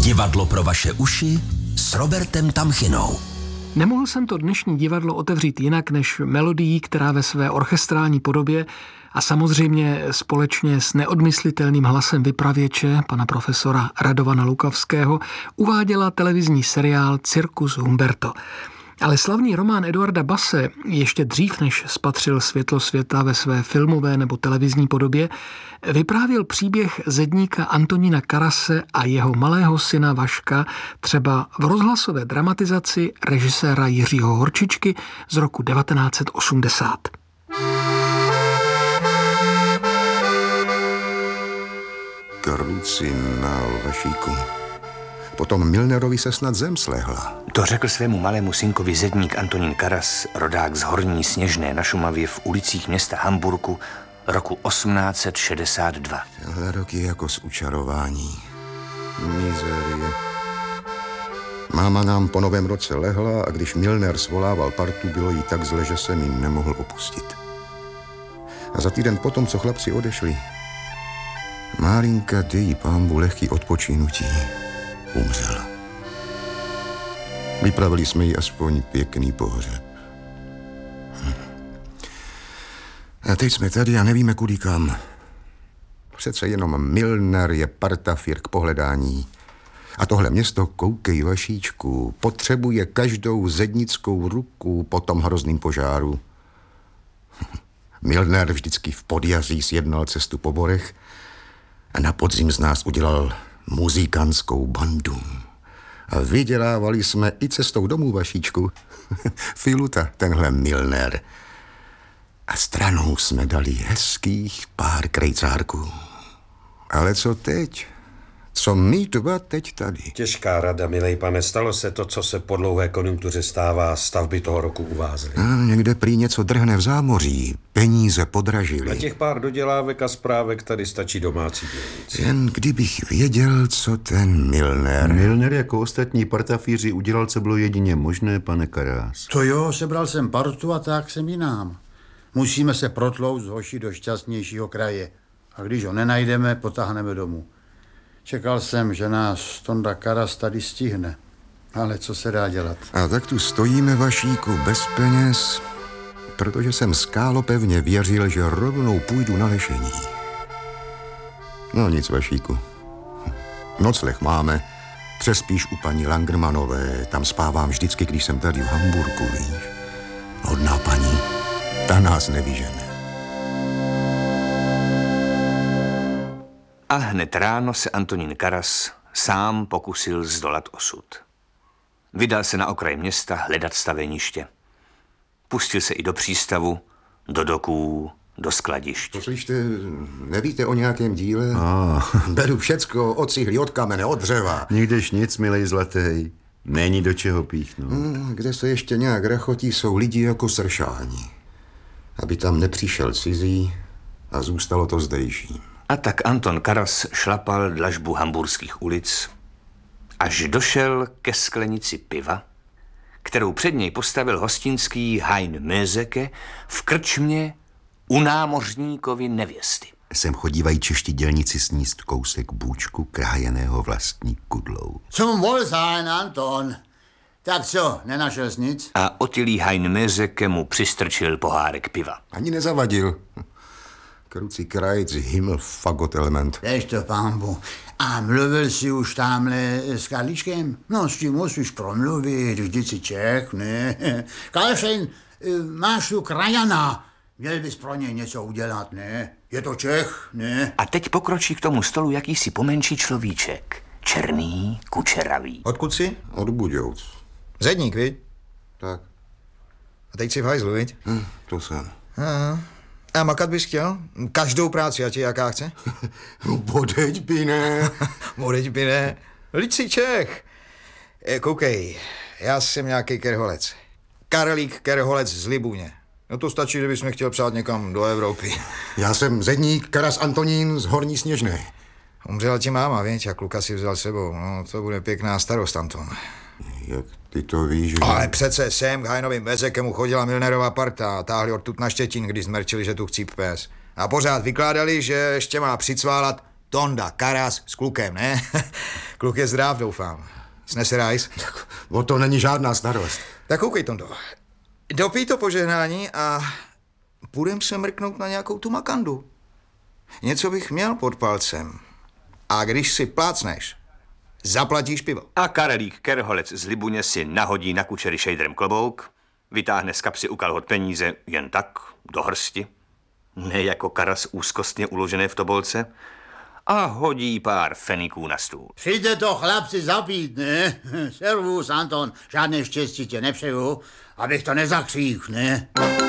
Divadlo pro vaše uši s Robertem Tamchinou. Nemohl jsem to dnešní divadlo otevřít jinak než melodií, která ve své orchestrální podobě a samozřejmě společně s neodmyslitelným hlasem vypravěče, pana profesora Radovana Lukavského, uváděla televizní seriál Cirkus Humberto. Ale slavný román Eduarda Basse ještě dřív, než spatřil světlo světa ve své filmové nebo televizní podobě, vyprávěl příběh zedníka Antonína Karase a jeho malého syna Vaška třeba v rozhlasové dramatizaci režiséra Jiřího Horčičky z roku 1980. Krucinál, Vašíku. Potom Milnerovi se snad zem slehla. To řekl svému malému synkovi zedník Antonín Karas, rodák z Horní Sněžné na Šumavě v ulicích města Hamburku roku 1862. Tenhle rok je jako z učarování. Mizerie. Máma nám po novém roce lehla a když Milner svolával partu, bylo jí tak zle, že jsem jim nemohl opustit. A za týden potom, co chlapci odešli, Márinka, dej pánbu lehký odpočinutí, umřela. Vypravili jsme jí aspoň pěkný pohřeb. A teď jsme tady a nevíme kudy kam. Přece jenom Milner je partafir k pohledání. A tohle město, koukej, Vašíčku, potřebuje každou zednickou ruku po tom hrozným požáru. Milner vždycky v Podjaří sjednal cestu po borech a na podzim z nás udělal muzikantskou bandu. A vydělávali jsme i cestou domů, Vašíčku. Filuta, tenhle Milner. A stranou jsme dali hezkých pár krejcárků. Ale co teď? Co my dva teď tady? Těžká rada, milej pane, stalo se to, co se po dlouhé konjunktuře stává, stavby toho roku uvázly. Někde prý něco drhne v zámoří, peníze podražily. Na těch pár dodělávek a zprávek tady stačí domácí dělnici. Jen kdybych věděl, co ten Milner... Milner jako ostatní partafíři udělal, co bylo jedině možné, pane Karás. To jo, sebral jsem partu a tak jsem jinám. Musíme se protlouct hoši do šťastnějšího kraje. A když ho nenajdeme, potáhneme domů. Čekal jsem, že nás Tonda Karas tady stihne. Ale co se dá dělat? A tak tu stojíme, Vašíku, bez peněz, protože jsem skálopevně věřil, že rovnou půjdu na lešení. No nic, Vašíku. Nocleh máme. Přespíš u paní Langermanové. Tam spávám vždycky, když jsem tady v Hamburku, víš. Hodná paní. Ta nás nevyžene. A hned ráno se Antonín Karas sám pokusil zdolat osud. Vydal se na okraj města hledat staveniště. Pustil se i do přístavu, do doků, do skladišť. Poslyšte, nevíte o nějakém díle? Beru všecko, od cihly, od kamene, od dřeva. Nikdež nic, milej zlatej. Není do čeho píchnout. Kde se ještě nějak rachotí, jsou lidi jako sršání. Aby tam nepřišel cizí a zůstalo to zdejší. A tak Anton Karas šlapal dlažbu hamburských ulic, až došel ke sklenici piva, kterou před něj postavil hostinský Hein Möseke v krčmě u námořníkovy nevěsty. Sem chodívají čeští dělníci sníst kousek bůčku krájeného vlastní kudlou. Zum Wohlsein, Anton. Tak co, nenašel jsi nic? A otilý Hein Möseke mu přistrčil pohárek piva. Ani nezavadil. Krucí krajec, himmel, fagot element. Lež to, pánbu. A mluvil jsi už tamhle s Karličkem? No, s tím musíš promluvit, vždyť si Čech, ne? Karlšejn, máš tu krajana. Měl bys pro něj něco udělat, ne? Je to Čech, ne? A teď pokročí k tomu stolu jakýsi pomenší človíček. Černý, kučeravý. Odkud jsi? Od Budějoc. Zedník, viď? Tak. A teď jsi v hajzlu, viď? To jsem. Aha. A makat bys chtěl? Každou práci, ať je jaká chce? Bodeď by ne. Bodeď by ne. Lid jsi Čech. Koukej, já jsem nějaký kerholec. Karlík Kerholec z Libuně. No to stačí, kdybys mě chtěl přát někam do Evropy. Já jsem zedník Karas Antonín z Horní Sněžné. Umřela ti máma, viď? A kluka si vzal sebou. No, to bude pěkná starost, Anton. Jak ty to víš, že... Ale přece sem k Heinovým Mösekemu chodila Milnerová parta a táhli odtud na Štětín, když zmerčili, že tu chcíp pes. A pořád vykládali, že ještě má přicválat Tonda, Karas s klukem, ne? Kluk je zdrav, doufám. Snese rajs? O to není žádná starost. Tak koukej, Tondo. Dopij to požehnání a půjdem se mrknout na nějakou tu makandu. Něco bych měl pod palcem. A když si plácneš, zaplatíš pivo. A Karelík Kerholec z Libuně si nahodí na kučery šejdrem klobouk, vytáhne z kapsy u kalhot peníze jen tak, do hrsti, ne jako Karas úzkostně uložené v tobolce, a hodí pár feniků na stůl. Přijde to chlapci zapít, ne? Servus, Anton, žádné štěstí tě nepřeju, abych to nezakřík, ne?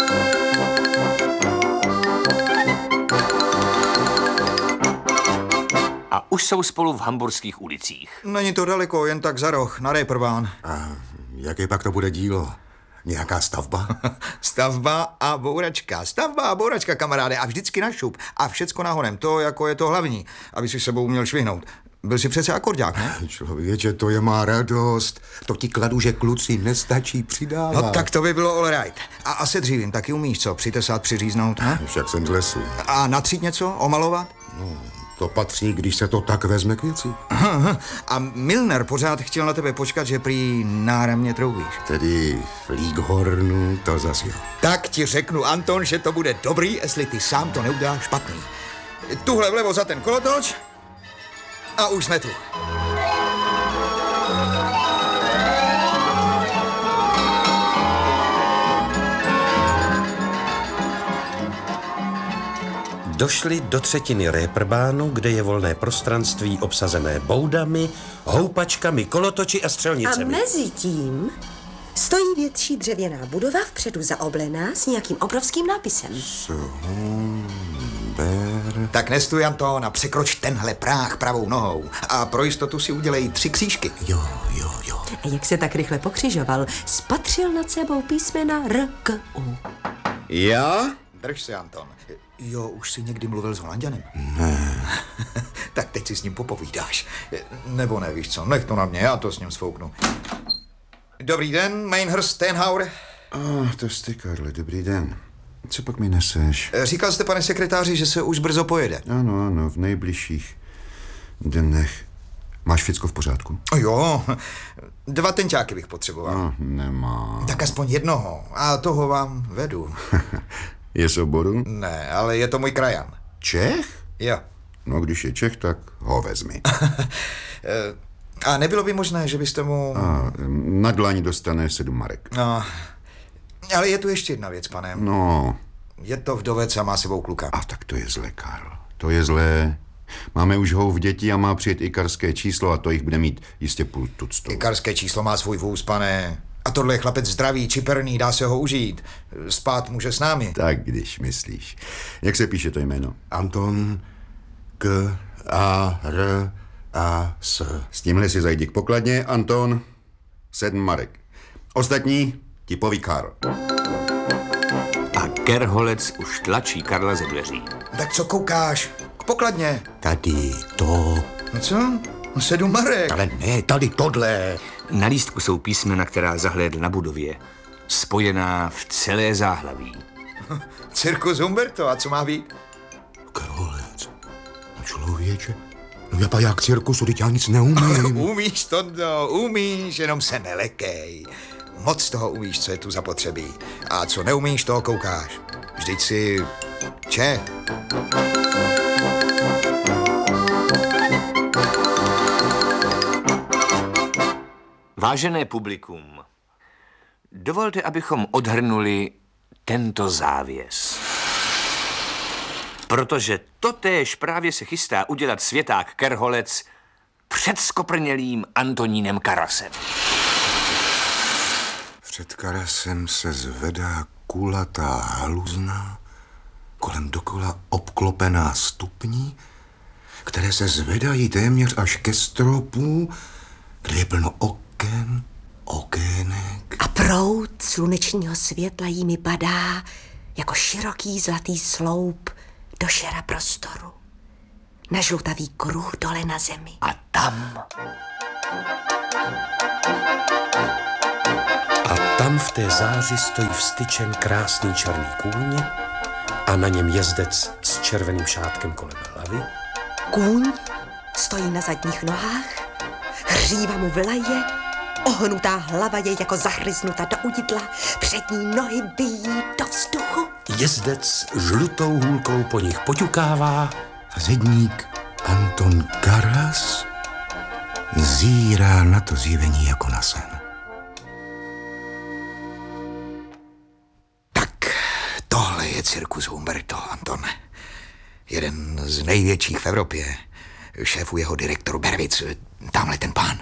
A už jsou spolu v hamburských ulicích. Není to daleko, jen tak za roh, na Reeperbahn. A jaké pak to bude dílo? Nějaká stavba? Stavba a bouračka. Stavba a bouračka, kamaráde. A vždycky na šup. A všecko nahonem. To jako je to hlavní. Aby si sebou uměl švihnout. Byl jsi přece akordák, ne? Člověče, to je má radost. To ti kladu, že kluci nestačí přidávat. No tak to by bylo all right. A se dřívím taky umíš co? Přitesát, přiříznout, ne? Však jsem z lesu. A natřít něco? Omalovat? No, to patří, když se to tak vezme k věci. A Milner pořád chtěl na tebe počkat, že prý náramně troubíš. Tedy v Líghornu to zas jo. Tak ti řeknu, Anton, že to bude dobrý, jestli ty sám to neuděláš špatný. Tuhle vlevo za ten kolotoč a už jsme tu. Došli do třetiny Reeperbahnu, kde je volné prostranství obsazené boudami, houpačkami, kolotoči a střelnicemi. A mezi tím stojí větší dřevěná budova vpředu zaoblená s nějakým obrovským nápisem. Tak nestůj, Anton, a překroč tenhle práh pravou nohou. A pro jistotu si udělej 3 křížky. Jo. A jak se tak rychle pokřižoval, spatřil nad sebou písmena R, K, U. Já? Drž se, Anton. Jo, už jsi někdy mluvil s Holanďanem? Ne. Tak teď si s ním popovídáš. Nebo ne, víš co, nech to na mě, já to s ním sfouknu. Dobrý den, Meinherr Stenhauer. To jsi, Karle, dobrý den. Co pak mi neseš? Říkal jste, pane sekretáři, že se už brzo pojede. Ano, v nejbližších dnech. Máš všecko v pořádku? Jo, 2 tenťáky bych potřeboval. Nemám. Tak aspoň jednoho, a toho vám vedu. Je z oboru? Ne, ale je to můj krajan. Čech? Jo. No, když je Čech, tak ho vezmi. A nebylo by možné, že byste mu... Na dlaň dostane 7 marek. No, ale je tu ještě jedna věc, pane. No. Je to vdovec a má sebou kluka. A tak to je zlé, Karl. To je zlé. Máme už houf dětí a má přijet ikarské číslo a to jich bude mít jistě půl tuctu. Ikarské číslo má svůj vůz, pane. A tohle je chlapec zdravý, čiperný, dá se ho užít. Spát může s námi. Tak, když myslíš. Jak se píše to jméno? Anton K. A. R. A. S. S tímhle si zajdi k pokladně, Anton. 7 marek. Ostatní ti poví Karl. A Kerholec už tlačí Karla ze dveří. Tak co koukáš? K pokladně. Tady to... No co? 7 marek. Ale ne, tady tohle. Na lístku jsou písmena, která zahlédl na budově. Spojená v celé záhlaví. Cirkus Humberto, a co má být? Kerholec. No člověče. No já k cirkusu, teď já nic neumím. Umíš, Tondo, umíš, jenom se nelekej. Moc toho umíš, co je tu zapotřebí. A co neumíš, toho koukáš. Vždyť si Čech. Vážené publikum, dovolte, abychom odhrnuli tento závěs. Protože totéž právě se chystá udělat světák Kerholec před skoprnělým Antonínem Karasem. Před Karasem se zvedá kulatá haluzna, kolem dokola obklopená stupní, které se zvedají téměř až ke stropu, kde je plno okének. A proud slunečního světla jimi padá jako široký zlatý sloup do šera prostoru. Na žlutavý kruh dole na zemi. A tam v té záři stojí vztyčen krásný černý kůň a na něm jezdec s červeným šátkem kolem hlavy Kůň stojí na zadních nohách, hříva mu vyleje, ohnutá hlava je jako zahryznuta do udidla, přední nohy bijí do vzduchu. Jezdec žlutou hůlkou po nich poťukává. Zedník Anton Karas zírá na to zjevení jako na sen. Tak, tohle je cirkus Humberto, Antone. Jeden z největších v Evropě. Šéfu jeho direktoru Bervic, tamhle ten pán.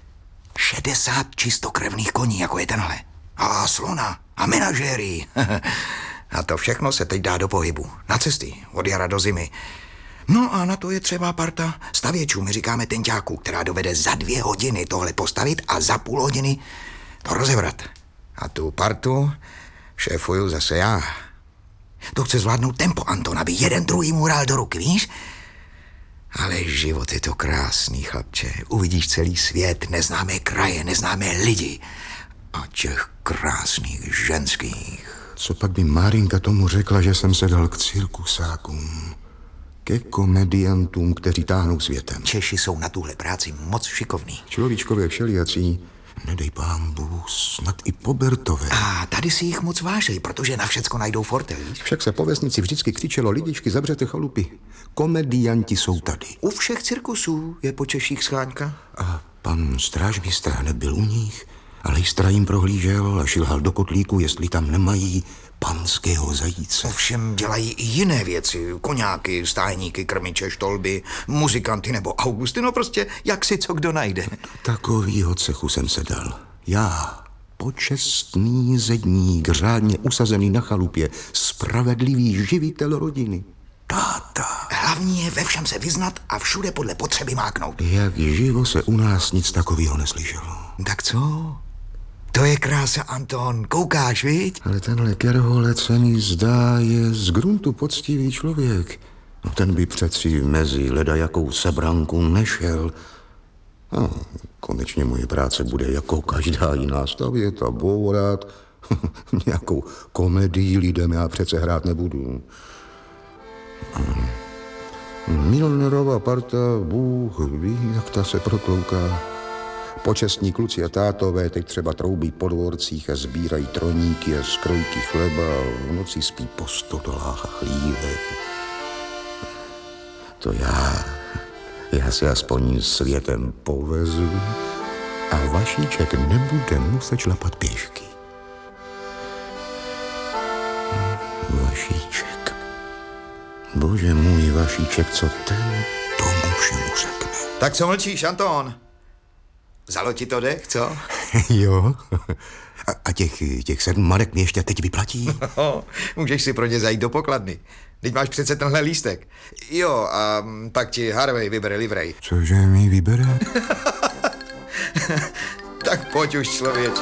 60 čistokrevných koní, jako je tenhle. A slona, a menažéry. A to všechno se teď dá do pohybu. Na cesty, od jara do zimy. No a na to je třeba parta stavěčů, my říkáme tenťáků, která dovede za 2 hodiny tohle postavit a za půl hodiny to rozevrat. A tu partu šéfuju zase já. To chce zvládnout tempo, Anton, aby jeden druhýmu hrál do ruky, víš? Ale život je to krásný, chlapče. Uvidíš celý svět, neznámé kraje, neznámé lidi. A těch krásných ženských. Co pak by Márinka tomu řekla, že jsem se dal k cirkusákům? Ke komediantům, kteří táhnou světem. Češi jsou na tuhle práci moc šikovní. Človíčkově všelijací, nedej pán Bůh, snad i pobertové. A tady si jich moc vážej, protože na všecko najdou forte, víš? Však se po vesnici vždycky křičelo, lidičky, zavřete chalupy. Komedianti jsou tady. U všech cirkusů je po Češích scháňka. A pan strážmistr hned byl u nich a lejstra jim prohlížel a šilhal do kotlíku, jestli tam nemají panského zajíce. Ovšem dělají i jiné věci. Koňáky, stájníky, krmiče, štolby, muzikanty nebo Augusty. No prostě jak si co kdo najde. Do takovýho cechu jsem se dal. Já, počestný zedník, řádně usazený na chalupě, spravedlivý živitel rodiny. Táta. Hlavní je ve všem se vyznat a všude podle potřeby máknout. Jak živo se u nás nic takového neslyšelo. Tak co? To je krása, Anton. Koukáš, viď? Ale tenhle Kerholec se mi zdá je z gruntu poctivý člověk. No ten by přeci mezi ledajakou sebranku nešel. No, konečně moje práce bude jako každá jiná, stavět a bourat. Nějakou komedii lidem já přece hrát nebudu. Milnerová parta, Bůh ví, jak ta se protlouká. Počestní kluci a tátové teď třeba troubí po dvorcích a sbírají troníky a skrojky chleba a v noci spí po stodolách a chlívech. To já se aspoň světem povezu a Vašíček nebude muset šlapat pěšky. Vašíček. Bože můj, Vašíček, co ten tomu všemu řekne? Tak co mlčíš, Anton? Vzalo ti to dech, co? Jo. A těch 7 marek mi ještě teď vyplatí? Můžeš si pro ně zajít do pokladny. Teď máš přece tenhle lístek. Jo, a pak ti Harvey vybere livrej. Cože mi vybere? Tak pojď už, člověče.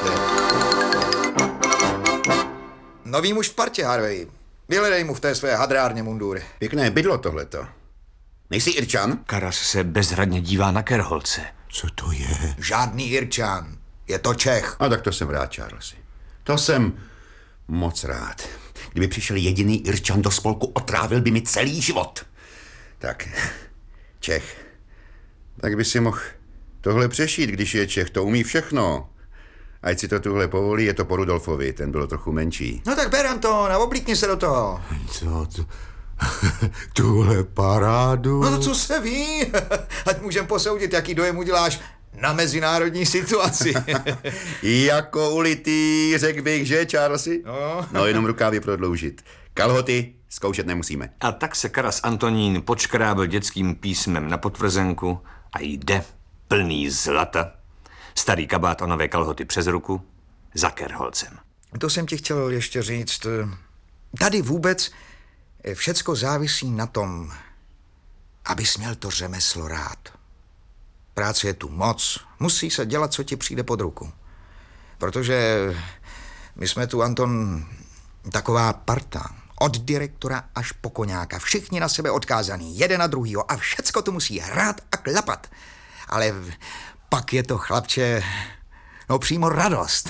Nový muž v partě, Harvey. Vyhledej mu v té své hadrárně mundury. Pěkné bydlo tohleto. Nejsi Irčan? Karas se bezradně dívá na Kerholce. Co to je? Žádný Irčan. Je to Čech. A tak to jsem rád, Charlesi. To jsem moc rád. Kdyby přišel jediný Irčan do spolku, otrávil by mi celý život. Tak, Čech. Tak by si mohl tohle přešít, když je Čech. To umí všechno. Ať si to tuhle povolí, je to po Rudolfovi. Ten byl trochu menší. No tak ber, Anton, a oblíkni se do toho. Co to? Tuhle parádu? No to co se ví? Ať můžem posoudit, jaký dojem uděláš na mezinárodní situaci. Jako ulitý, řekl bych, že, Charlesi? No, jenom rukávy prodloužit. Kalhoty zkoušet nemusíme. A tak se Karas Antonín počkrábil dětským písmem na potvrzenku a jde, plný zlata, starý kabát a nové kalhoty přes ruku, za Kerholcem. To jsem ti chtěl ještě říct. Tady vůbec všecko závisí na tom, abys měl to řemeslo rád. Práce je tu moc, musí se dělat, co ti přijde pod ruku. Protože my jsme tu, Anton, taková parta. Od direktora až po koňáka. Všichni na sebe odkázaný, jeden na druhýho a všecko to musí hrát a klapat. Ale pak je to, chlapče, no přímo radost.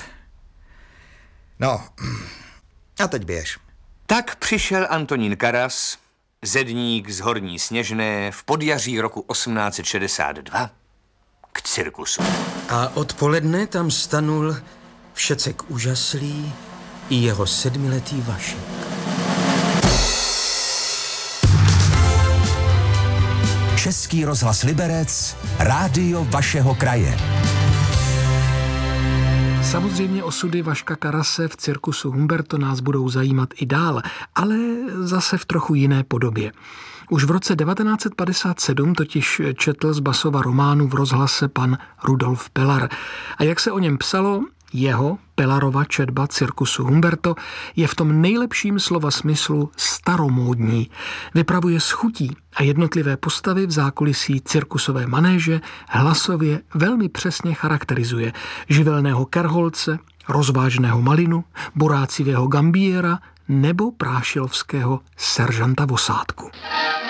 No, a teď běž. Tak přišel Antonín Karas Zedník z Horní Sněžné v podjaří roku 1862 k cirkusu. A odpoledne tam stanul všecek úžaslý i jeho 7letý Vašek. Český rozhlas Liberec, rádio vašeho kraje. Samozřejmě osudy Vaška Karase v cirkusu Humberto nás budou zajímat i dál, ale zase v trochu jiné podobě. Už v roce 1957 totiž četl z Basova románu v rozhlase pan Rudolf Pelar. A jak se o něm psalo, jeho, Pelarova četba cirkusu Humberto je v tom nejlepším slova smyslu staromódní. Vypravuje s chutí a jednotlivé postavy v zákulisí cirkusové manéže hlasově velmi přesně charakterizuje. Živelného Kerholce, rozvážného Malinu, borácivého Gambiera nebo prášilovského seržanta Vosátku.